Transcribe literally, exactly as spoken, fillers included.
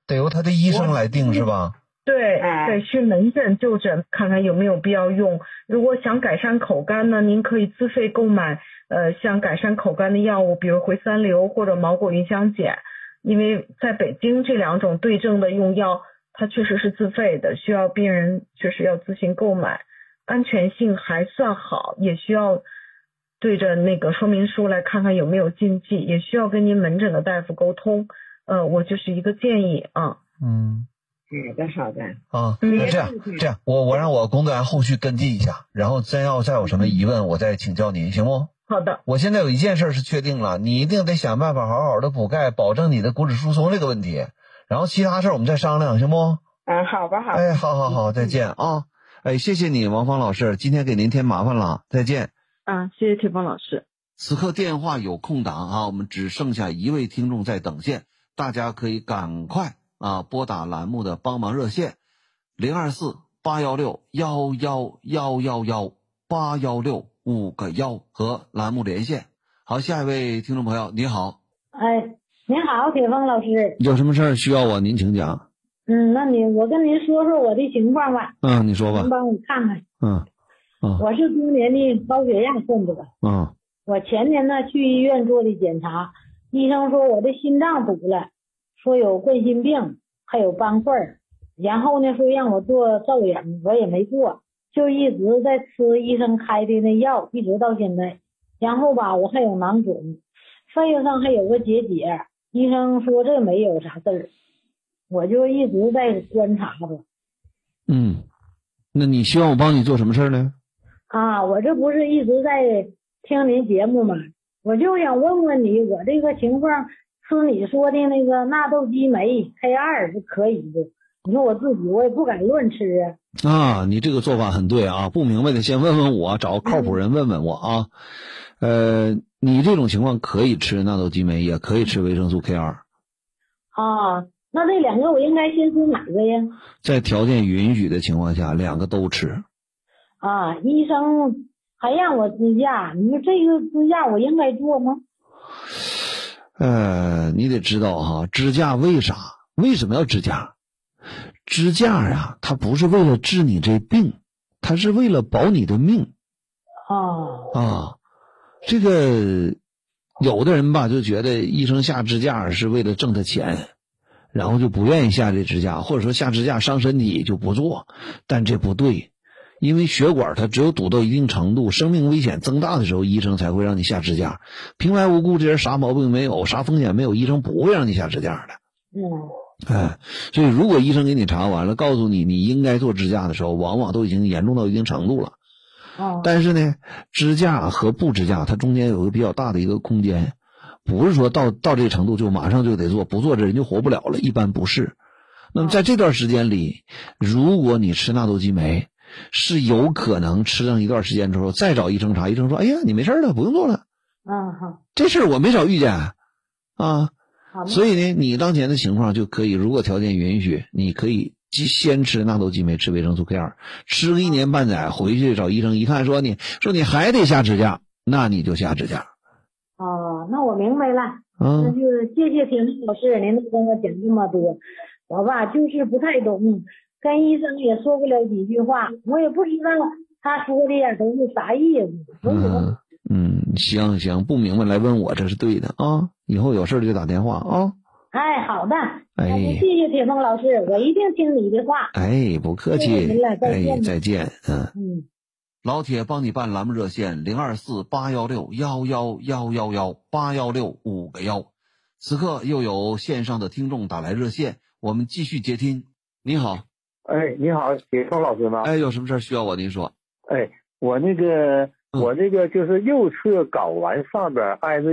得由他的医生来定是吧？ 对，得去门诊就诊，看看有没有必要用。如果想改善口干呢，您可以自费购买呃像改善口干的药物，比如回三硫或者毛果芸香碱。因为在北京这两种对症的用药，它确实是自费的，需要病人确实要自行购买，安全性还算好，也需要对着那个说明书来看看有没有禁忌，也需要跟您门诊的大夫沟通。呃，我就是一个建议啊。 嗯。 好的好的啊，那这样这样，我我让我工作人员后续跟进一下，然后真要再有什么疑问，我再请教您，行不？ 好的。 我现在有一件事是确定了，你一定得想办法好好的补钙，保证你的骨质疏松这个问题，然后其他事我们再商量，行不？ 嗯，好吧好。 哎，好好好，再见啊！哎，谢谢你，王芳老师，今天给您添麻烦了，再见。 啊，谢谢铁峰老师。 此刻电话有空档啊，我们只剩下一位听众在等线，大家可以赶快啊，拨打栏目的帮忙热线零二四八幺六幺幺幺幺幺八幺六五个幺和栏目连线。好，下一位听众朋友，你好。 哎，您好，铁峰老师。 有什么事儿需要我？您请讲。 嗯，那你我跟您说说我的情况吧。 嗯，你说吧。 您帮我看看。 嗯嗯。 我是多年的高血压患者。 嗯。 我前年呢去医院做的检查，医生说我的心脏堵了，说有冠心病，还有斑块儿，然后呢说让我做造影，我也没做，就一直在吃医生开的那药，一直到现在。然后吧，我还有囊肿，肺上还有个结节，医生说这没有啥事儿，我就一直在观察着。 嗯，那你希望我帮你做什么事儿呢？ 啊，我这不是一直在听您节目吗？我就想问问你，我这个情况吃你说的那个纳豆激酶 K 二 是可以的，你说我自己我也不敢乱吃啊。 啊，你这个做法很对啊，不明白的先问问我，找个靠谱人问问我啊。呃，你这种情况可以吃纳豆激酶，也可以吃维生素 K 二。 啊，那这两个我应该先吃哪个呀？ 在条件允许的情况下，两个都吃。 啊，医生还让我支架，你说这个支架我应该做吗？ 呃，你得知道哈，支架为啥？为什么要支架？支架呀，它不是为了治你这病，它是为了保你的命。 哦。 啊，这个有的人吧就觉得医生下支架是为了挣他钱，然后就不愿意下这支架，或者说下支架伤身体就不做，但这不对。因为血管它只有堵到一定程度，生命危险增大的时候，医生才会让你下支架。平白无故这人啥毛病没有，啥风险没有，医生不会让你下支架的。 嗯。 哎，所以如果医生给你查完了，告诉你你应该做支架的时候，往往都已经严重到一定程度了。 哦。 但是呢，支架和不支架，它中间有个比较大的一个空间，不是说到到这个程度就马上就得做，不做这人就活不了了，一般不是。那么在这段时间里，如果你吃纳豆激酶，是有可能吃上一段时间之后再找医生查，医生说哎呀你没事了，不用做了。 嗯好。 这事儿我没少遇见啊。 好。 所以呢，你当前的情况就可以，如果条件允许，你可以先吃纳豆激酶，吃维生素 K 二， 吃个一年半载，回去找医生一看，说你说你还得下支架，那你就下支架。 哦，那我明白了。 嗯。 那就是谢谢田老师，您跟我讲这么多，我吧就是不太懂，跟医生也说不了几句话，我也不知道他说的呀都是啥意思。 嗯嗯，行行，不明白来问我，这是对的啊。以后有事就打电话啊。 哎，好的。 哎， 谢谢铁峰老师，我一定听你的话。 哎，不客气。 谢谢您了，再见。 哎，再见。嗯嗯。 老铁帮你办栏目热线零二四八幺六幺幺幺幺幺八幺六五个幺。此刻又有线上的听众打来热线，我们继续接听。你好。 哎，你好，铁峰老师吗？ 哎，有什么事需要我？您说。 哎，我那个、嗯、我这个就是右侧睾丸上边挨着